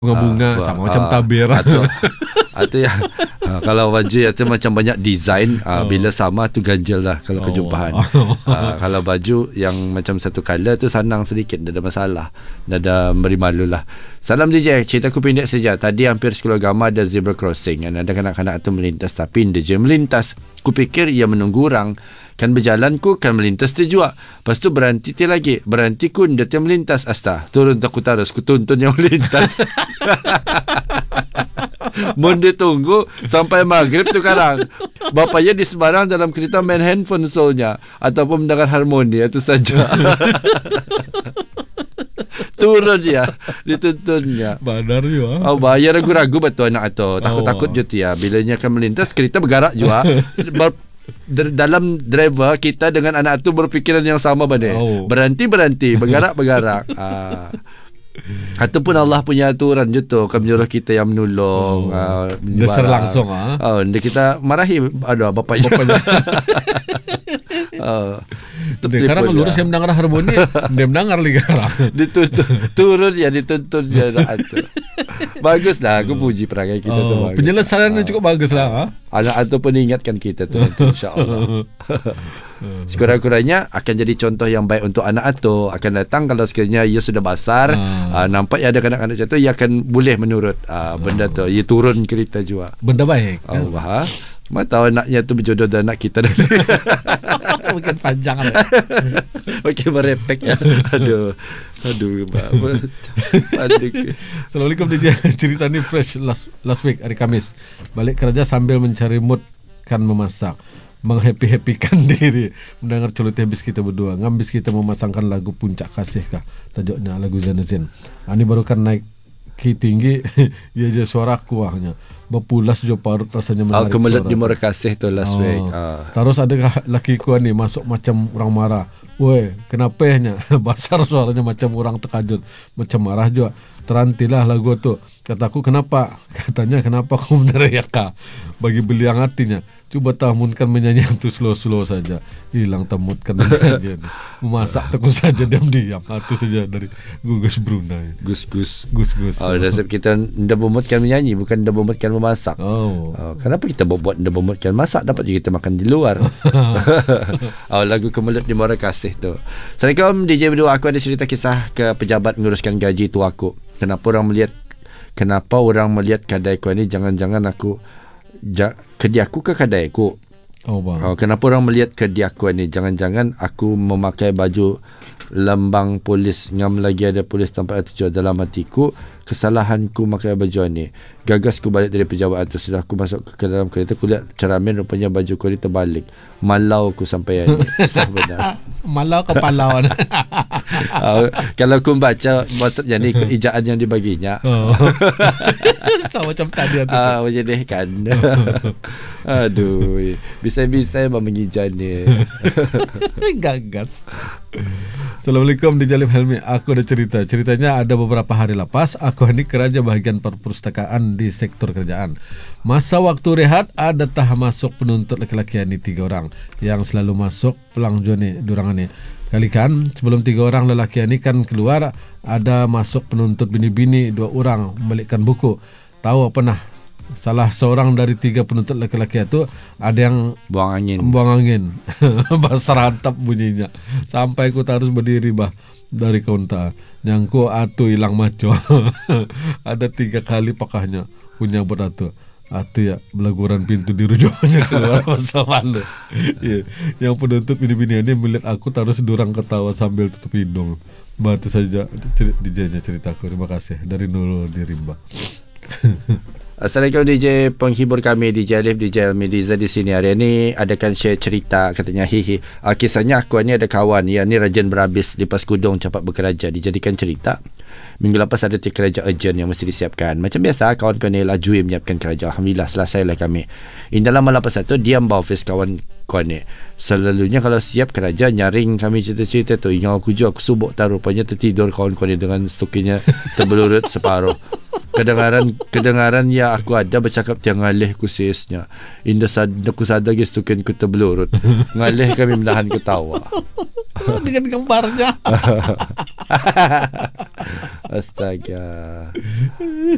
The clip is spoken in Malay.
bunga-bunga sama macam tabir. Atau ya kalau baju itu macam banyak design, bila sama tu ganjil lah kalau kejumpahan. Kalau baju yang macam satu color tu senang sedikit, tak ada masalah, tak ada beri malu lah. Salam DJ, ceritaku pendek saja. Tadi hampir sekolah agama ada zebra crossing, ada kanak-kanak tu melintas tapi DJ melintas. Kupikir ia menunggu orang. Kan berjalan ku kan melintas dia juga. Lepas tu berhenti dia lagi. Berhenti ku dia melintas. Turun aku tarus. Ku tuntun yang melintas. Mun dia tunggu sampai maghrib tu karang. Bapaknya di Semarang dalam kereta main handphone soalnya. Ataupun mendengar harmoni. Itu saja. Turun dia. Dituntunnya. Badar juga. Bayar ragu-ragu betul anak tu. Takut-takut je tu ya. Bila dia akan melintas, kereta bergerak juga. Dalam driver kita dengan anak tu berfikiran yang sama benda. Berhenti bergerak. Ataupun Allah punya aturan je tu, kan menyuruh kita yang menolong. Dasar langsung dia kita marahi bapaknya. Sekarang lurus yang mendengar harmoni, dia mendengar lagi sekarang. Turun dituntun dia tu. Baguslah, aku puji perangai kita tu. Penyelesaiannya cukup baguslah. Anak tu pun ingatkan kita tu insya-Allah. Sekurang-kurangnya akan jadi contoh yang baik untuk anak tu. Akan datang kalau sekiranya ia sudah besar, nampak ada kanak-kanak macam tu, ia akan boleh menurut benda tu. Ia turun kereta juga. Benda baik. Mana tahu anaknya tu berjodoh dengan anak kita. Makin panjang lah. Makin merepek ya. Aduh. Assalamualaikum DJ. Cerita ni fresh last week hari Kamis. Balik kerja sambil mencari mood kan memasak, menghappy-happykan diri, mendengar celoteh habis kita berdua. Ngambis kita memasangkan lagu Puncak Kasih kah, tajuknya lagu Zen. Ini baru kan naik ki tinggi. Ia je suara kuahnya berpulas jo parut rasanya menarik. Kemelut di Muara Kasih tu last week. Terus ada laki ku ni masuk macam orang marah. Woi, kenapa nya? Basar suaranya macam orang terkajut, macam marah juga. Terantilah lagu tu. Kataku kenapa? Katanya kenapa kau meneriak kah? Bagi beliang hatinya. Cuba tahmunkan menyanyi itu slow-slow saja. Hilang temutkan menyanyi. Memasak tekun saja diam-diam. Itu saja dari Gugus Brunei. Gus-gus. Dasar kita ndak memutkan menyanyi, bukan ndak memutkan memasak. Kenapa kita buat ndak memutkan masak? Dapat je kita makan di luar. Lagu Kemelut di Muara Kasih tu. Assalamualaikum DJ berdua. Aku ada cerita kisah ke pejabat menguruskan gaji tu aku. Kenapa orang melihat kedai aku ni, jangan-jangan aku kedai aku ke kedai aku. Kenapa orang melihat kedai aku ni, jangan-jangan aku memakai baju lambang polis, ngam lagi ada polis tampak tujuh. Dalam hatiku, kesalahanku memakai baju ni. Gagasku balik dari pejabat tu. Sudah aku masuk ke dalam kereta, aku lihat cermin, rupanya baju ku ni terbalik. Malau aku sampai ni. Sebenarnya malau kepalau. Kalau aku baca maksudnya ni ejaan yang dibaginya. Sama macam tadi tu. Menyedihkan. Aduh, bisa-bisa mengijan ni. Gagas. Assalamualaikum DJ Alif Helmi. Aku ada cerita. Ceritanya ada beberapa hari lepas aku ni kerja bahagian perpustakaan di sektor kerjaan. Masa waktu rehat ada masuk penuntut laki-laki ni 3 orang yang selalu masuk pelang ni durangan ni. Kali kan sebelum 3 orang lelaki ni kan keluar, ada masuk penuntut bini-bini 2 orang membalikkan buku. Tahu apa nah? Salah seorang dari 3 penuntut lelaki itu ada yang buang angin. Basar hantap bunyinya. Sampai aku harus berdiri dari kaunter. Nyangku atu hilang maco. Ada 3 kali pakahnya punya buat atu. Atu ya belaguran pintu di rujuknya keluar masa malu. Yang penuntut bini-bini ini melihat aku terus durang ketawa sambil tutup hidung. Itu saja DJ-nya ceritaku. Terima kasih dari Nurul di Rimba. Assalamualaikum DJ penghibur kami, DJ Alif, DJ Almi, Diza di sini. Hari ini adakan share cerita, katanya kisahnya aku ni ada kawan yang ni rajin berhabis lipas kudung cepat bekerja, dijadikan cerita. Minggu lepas ada kerja urgent yang mesti disiapkan. Macam biasa kawan ni laju menyiapkan kerja. Alhamdulillah selesailah kami. Dalam malam lepas tu diam office kawan ni. Selalunya kalau siap kerja nyaring kami cerita-cerita tu. Yang aku juga aku subuk rupanya tertidur kawan ni dengan stukinya terbelurut separuh. Kedengaran ya aku ada bercakap tiang ngalih ku sesnya. Aku sadar guys tukin ku terbelurut. Ngalih kami menahan ketawa. Dengan gambarnya. Astaga.